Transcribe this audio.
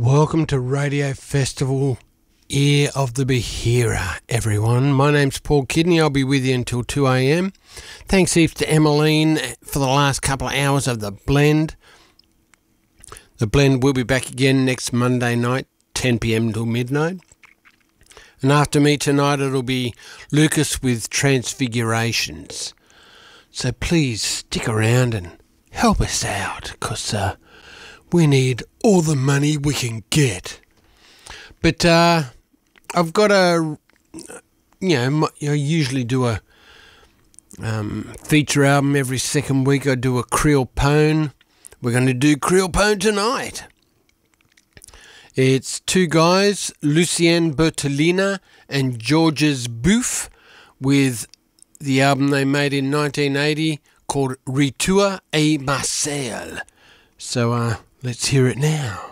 Welcome to Radio Festival Ear of the Behera, everyone. My name's Paul Kidney. I'll be with you until 2 a.m. Thanks heaps to Emmeline for the last couple of hours of The Blend. The Blend will be back again next Monday night, 10 p.m. till midnight. And after me tonight, it'll be Lucas with Transfigurations. So please stick around and help us out, because we need all the money we can get. But I've got I usually do a feature album every second week. I do a Creole Pone. We're going to do Creole Pone tonight. It's two guys, Lucien Bertolina and Georges Bouffe, with the album they made in 1980 called Retour à Marseille. So let's hear it now.